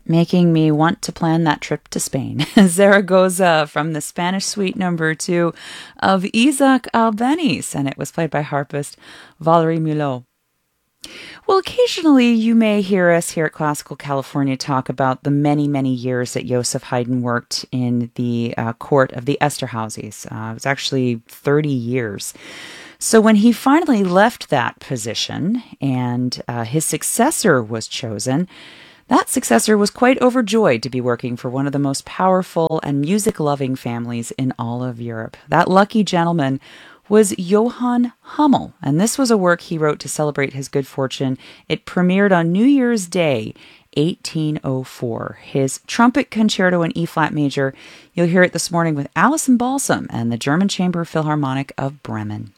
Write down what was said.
making me want to plan that trip to Spain. Zaragoza from the Spanish Suite number 2 of Isaac Albeniz, and it was played by harpist Valerie Mulot. Well, occasionally you may hear us here at Classical California talk about the many, many years that Joseph Haydn worked in the court of the Esterházys. It was actually 30 years. So when he finally left that position and his successor was chosen, that successor was quite overjoyed to be working for one of the most powerful and music-loving families in all of Europe. That lucky gentleman was Johann Hummel, and this was a work he wrote to celebrate his good fortune. It premiered on New Year's Day, 1804. His trumpet concerto in E-flat major. You'll hear it this morning with Alison Balsam and the German Chamber Philharmonic of Bremen.